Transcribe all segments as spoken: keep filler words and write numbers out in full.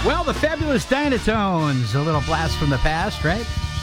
Well, the fabulous Dynatones, a little blast from the past, right?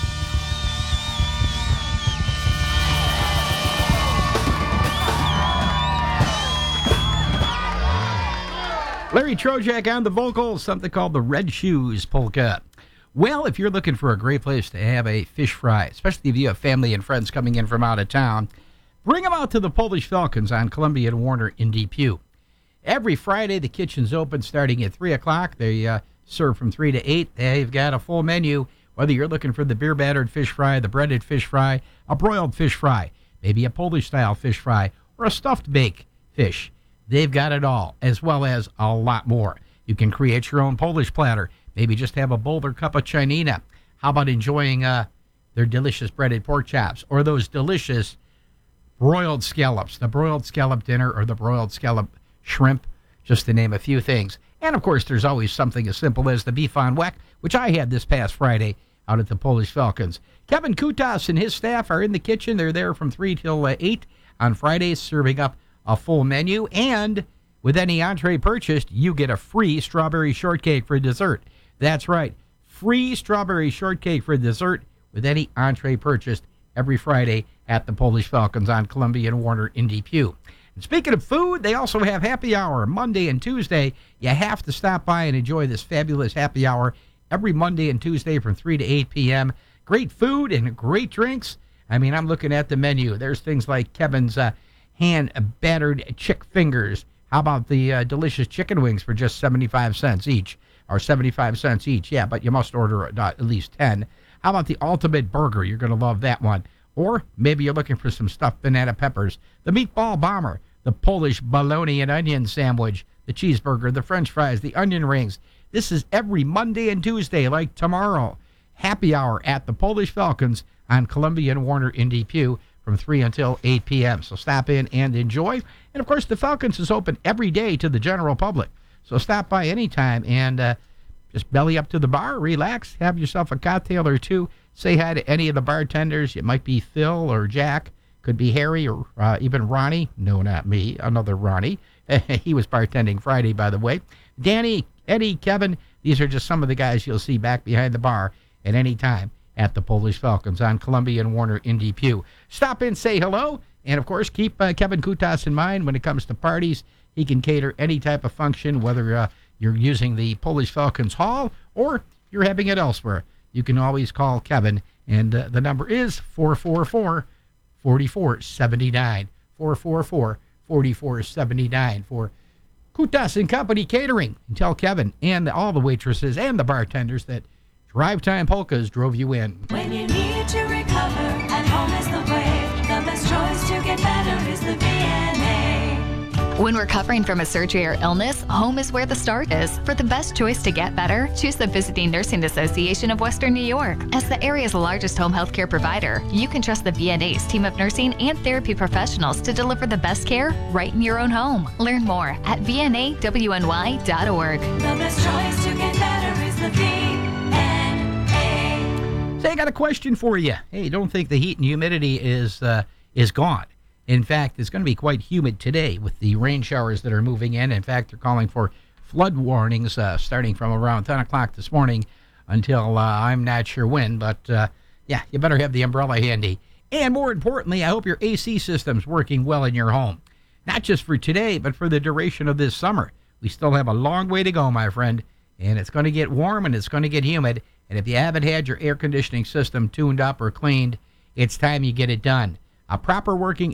Larry Trojak on the vocals, something called the Red Shoes Polka. Well, if you're looking for a great place to have a fish fry, especially if you have family and friends coming in from out of town, bring them out to the Polish Falcons on Columbia and Warner in Depew. Every Friday, the kitchen's open starting at three o'clock. They uh, serve from three to eight. They've got a full menu, whether you're looking for the beer-battered fish fry, the breaded fish fry, a broiled fish fry, maybe a Polish-style fish fry, or a stuffed bake fish. They've got it all, as well as a lot more. You can create your own Polish platter. Maybe just have a boulder cup of Chinina. How about enjoying uh, their delicious breaded pork chops or those delicious broiled scallops, the broiled scallop dinner or the broiled scallop shrimp, just to name a few things. And, of course, there's always something as simple as the beef on weck, which I had this past Friday out at the Polish Falcons. Kevin Kutas and his staff are in the kitchen. They're there from three till uh, eight on Fridays, serving up a full menu. And with any entree purchased, you get a free strawberry shortcake for dessert. That's right, free strawberry shortcake for dessert with any entree purchased every Friday at the Polish Falcons on Columbia and Warner in Depew. And speaking of food, they also have happy hour Monday and Tuesday. You have to stop by and enjoy this fabulous happy hour every Monday and Tuesday from three to eight p.m. Great food and great drinks. I mean, I'm looking at the menu. There's things like Kevin's uh, hand-battered chick fingers. How about the uh, delicious chicken wings for just seventy-five cents each? Or seventy-five cents each, yeah, but you must order uh, at least ten. How about the ultimate burger? You're going to love that one. Or maybe you're looking for some stuffed banana peppers. The meatball bomber, the Polish bologna and onion sandwich, the cheeseburger, the french fries, the onion rings. This is every Monday and Tuesday, like tomorrow. Happy hour at the Polish Falcons on Columbia and Warner in Depew from three until eight p.m. So stop in and enjoy. And, of course, the Falcons is open every day to the general public. So stop by anytime and uh, just belly up to the bar, relax, have yourself a cocktail or two, say hi to any of the bartenders. It might be Phil or Jack, could be Harry or uh, even Ronnie. No, not me, another Ronnie. He was bartending Friday, by the way. Danny, Eddie, Kevin, these are just some of the guys you'll see back behind the bar at any time at the Polish Falcons on Columbia and Warner in Depew. Stop in, say hello, and, of course, keep uh, Kevin Kutas in mind when it comes to parties. He can cater any type of function, whether uh, you're using the Polish Falcons Hall or you're having it elsewhere. You can always call Kevin, and uh, the number is four four four, four four seven nine, four four four, four four seven nine for Kutas and Company Catering. And tell Kevin and all the waitresses and the bartenders that Drive Time Polkas drove you in. When you need to recover, and home is the way, the best choice to get better is the V N A. When recovering from a surgery or illness, home is where the start is. For the best choice to get better, choose the Visiting Nursing Association of Western New York. As the area's largest home health care provider, you can trust the V N A's team of nursing and therapy professionals to deliver the best care right in your own home. Learn more at V N A W N Y dot org. The best choice to get better is the V N A. Say, I got a question for you. Hey, don't think the heat and humidity is uh, is gone. In fact, it's going to be quite humid today with the rain showers that are moving in. In fact, they're calling for flood warnings uh, starting from around ten o'clock this morning until uh, I'm not sure when. But, uh, yeah, you better have the umbrella handy. And more importantly, I hope your A C system's working well in your home. Not just for today, but for the duration of this summer. We still have a long way to go, my friend. And it's going to get warm and it's going to get humid. And if you haven't had your air conditioning system tuned up or cleaned, it's time you get it done. A proper working